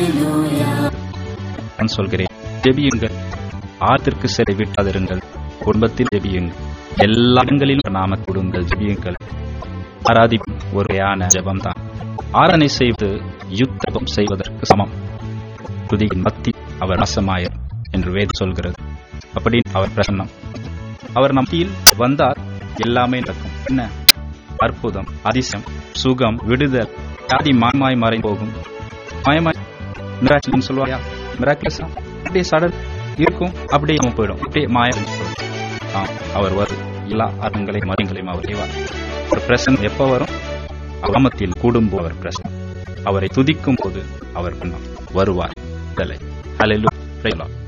நான் சொல்கிறேன், ஜெபியுங்கள், ஆத்திற்கு சிறை விட்டாதிருங்கள், குடும்பத்தில் ஜெபியுங்கள், எல்லா இடங்களிலும் நாம கொடுங்கள், ஜெபியுங்கள். ஆராதிப்பும் ஒரு வகையான ஜெபம்தான். ஆராதனை செய்வது யுத்தம் செய்வதற்கு சமம். துதியின் பக்தி அவர் வாசமாயிரும் என்று வேதம் சொல்கிறது. அப்படி அவர் பிரசன்னம், அவர் மத்தியில் வந்தால் எல்லாமே நடக்கும். என்ன அற்புதம், அதிசயம், சுகம், விடுதல், வியாதி மாயமாய் மறை போகும். மாயமாய் மிராக்கிள்னு சொல்லுவாயா, மிராக்கிள்ஸ் அப்படியே சடல் இருக்கும், அப்படியே போயிடும், அப்படியே மாயம். அவர் வரும் எல்லா அர்த்தங்களையும் மரங்களையும் அவர் செய்வார். ஒரு பிரசன்னம் எப்ப வரும்? கிராமத்தில் கூடும்போது அவர் பிரசன்னம், அவரை துதிக்கும் போது அவர் வருவார். அல்லேலூயா.